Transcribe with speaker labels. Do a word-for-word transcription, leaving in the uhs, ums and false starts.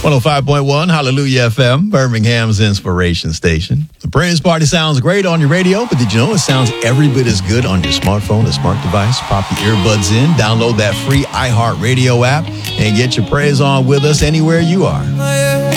Speaker 1: one oh five point one Hallelujah F M, Birmingham's inspiration station. The praise party sounds great on your radio, but did you know it sounds every bit as good on your smartphone, a smart device? Pop your earbuds in, download that free iHeartRadio app, and get your praise on with us anywhere you are.